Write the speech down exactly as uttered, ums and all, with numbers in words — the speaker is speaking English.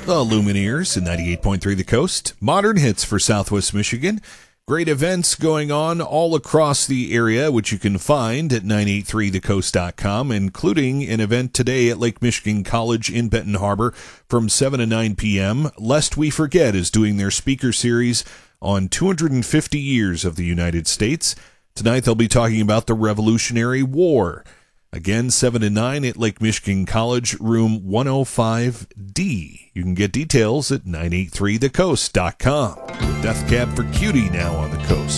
The Lumineers in ninety-eight point three The Coast. Modern hits for Southwest Michigan. Great events going on all across the area, which you can find at nine eight three the coast dot com, including an event today at Lake Michigan College in Benton Harbor from seven to nine p.m. Lest We Forget is doing their speaker series on two hundred fifty years of the United States. Tonight they'll be talking about the Revolutionary War. Again, seven to nine at Lake Michigan College, room one oh five D. You can get details at nine eight three the coast dot com. Death Cab for Cutie now on the coast.